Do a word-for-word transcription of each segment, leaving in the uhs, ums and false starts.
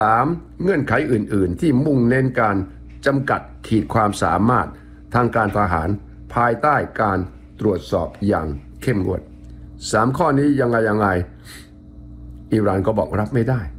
สามเงื่อนไขอื่นๆที่มุ่งเน้นการจำกัดขีดความสามารถทางการทหารภายใต้การตรวจสอบอย่างเข้มงวดสามข้อนี้ยังไงยังไงอิหร่านก็บอกรับไม่ได้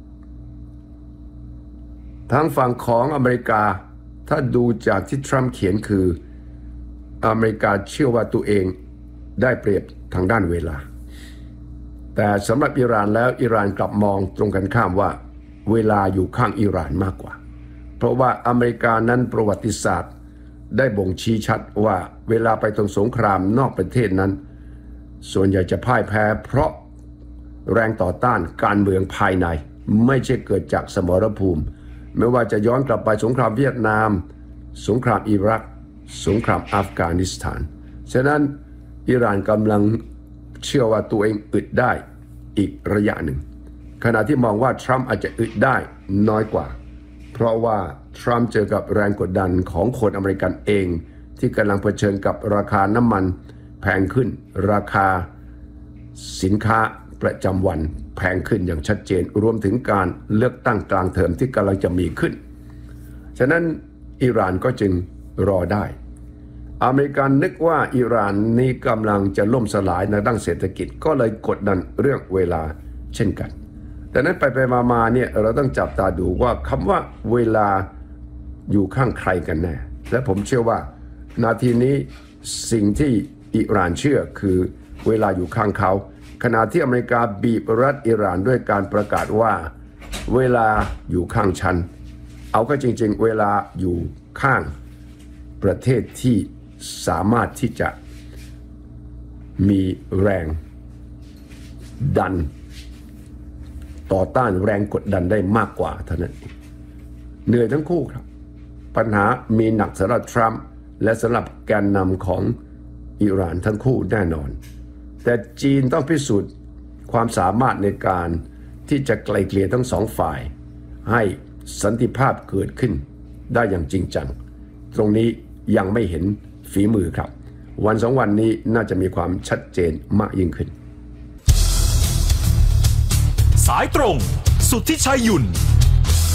ทางฝั่งของอเมริกาถ้าดูจากที่ทรัมป์เขียนคืออเมริกาเชื่อว่าตัวเองได้เปรียบทางด้านเวลาแต่สำหรับอิหร่านแล้วอิหร่านกลับมองตรงกันข้ามว่าเวลาอยู่ข้างอิหร่านมากกว่าเพราะว่าอเมริกานั้นประวัติศาสตร์ได้บ่งชี้ชัดว่าเวลาไปตรงสงครามนอกประเทศนั้นส่วนใหญ่จะพ่ายแพ้เพราะแรงต่อต้านการเมืองภายในไม่ใช่เกิดจากสมรภูมิไม่ว่าจะย้อนกลับไปสงครามเวียดนามสงครามอิรักสงครามอัฟกานิสถานฉะนั้นอิหร่านกำลังเชื่อว่าตัวเองอึดได้อีกระยะหนึ่งขณะที่มองว่าทรัมป์อาจจะอึดได้น้อยกว่าเพราะว่าทรัมป์เจอกับแรงกดดันของคนอเมริกันเองที่กำลังเผชิญกับราคาน้ำมันแพงขึ้นราคาสินค้าประจำวันแพงขึ้นอย่างชัดเจนรวมถึงการเลือกตั้งกลางเทอมที่กำลังจะมีขึ้นฉะนั้นอิหร่านก็จึงรอได้อเมริกันนึกว่าอิหร่านนี้กำลังจะล่มสลายในด้านเศรษฐกิจก็เลยกดดันเรื่องเวลาเช่นกันแต่นั้นไปไปมาๆเนี่ยเราต้องจับตาดูว่าคำว่าเวลาอยู่ข้างใครกันแน่และผมเชื่อว่านาทีนี้สิ่งที่อิหร่านเชื่อคือเวลาอยู่ข้างเขาขณะที่อเมริกาบีบรัดอิหร่านด้วยการประกาศว่าเวลาอยู่ข้างฉันเอาก็จริงๆเวลาอยู่ข้างประเทศที่สามารถที่จะมีแรงดันต่อต้านแรงกดดันได้มากกว่าเท่านั้นเหนื่อยทั้งคู่ครับปัญหามีหนักสำหรับทรัมป์และสำหรับแกนนำของอิหร่านทั้งคู่แน่นอนแต่จีนต้องพิสูจน์ความสามารถในการที่จะไกลเกลี่ยทั้งสองฝ่ายให้สันติภาพเกิดขึ้นได้อย่างจริงจังตรงนี้ยังไม่เห็นฝีมือครับวันสองวันนี้น่าจะมีความชัดเจนมากยิ่งขึ้นสายตรงสุทธิชัยหยุ่น